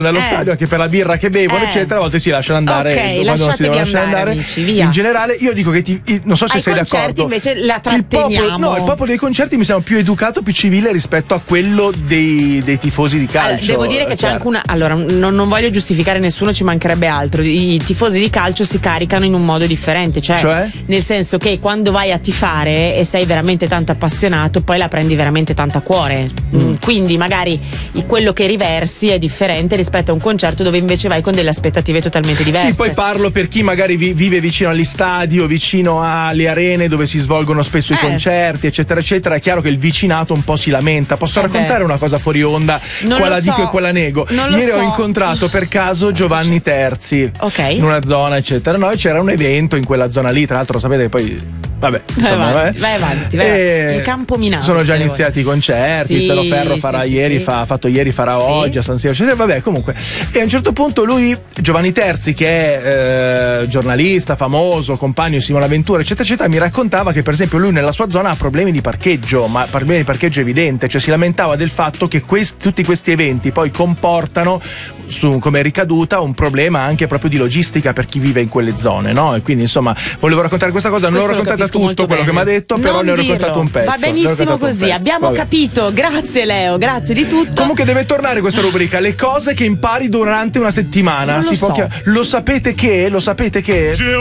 dallo stadio anche per la birra che bevono, eccetera, a volte si lasciano andare. Ok, lasciatevi andare, amici, via. In generale, io dico che non so se sei d'accordo. I concerti invece la tratteniamo. Il popolo dei concerti mi sembra più educato, più civile rispetto a quello dei tifosi di calcio. Devo dire che c'è anche una. Allora, non voglio giustificare nessuno, ci mancherebbe altro. I tifosi di calcio si caricano in un modo differente, cioè? Nel senso che quando vai a tifare e sei veramente tanto appassionato, poi la prendi veramente tanto a cuore. Quindi magari quello che riversi è differente rispetto a un concerto dove invece vai con delle aspettative totalmente diverse. Sì, poi parlo per chi magari vive vicino agli stadi o vicino alle arene dove si svolgono spesso i concerti, eccetera eccetera. È chiaro che il vicinato un po' si lamenta. Posso raccontare una cosa fuori onda? Quella dico e quella nego. Ieri ho incontrato per caso Giovanni Terzi in una zona, eccetera. C'era un evento in quella zona lì, tra l'altro sapete che poi vabbè, insomma, vai avanti. Il campo minato. Sono già iniziati i concerti. Zeno Ferro farà ha fatto ieri, farà oggi a San Siro, eccetera. Vabbè, comunque. E a un certo punto lui, Giovanni Terzi, che è giornalista famoso, compagno di Simona Ventura, eccetera, eccetera, mi raccontava che per esempio lui nella sua zona ha problemi di parcheggio, ma problemi di parcheggio evidente, cioè si lamentava del fatto che tutti questi eventi poi comportano come ricaduta un problema anche proprio di logistica per chi vive in quelle zone, no? E quindi insomma volevo raccontare questa cosa, non l'ho raccontata tutto quello che mi ha detto, però ne ho raccontato un pezzo. Va benissimo così, abbiamo capito. Grazie Leo, grazie di tutto. Comunque deve tornare questa rubrica, le cose che impari durante una settimana. Lo sapete che?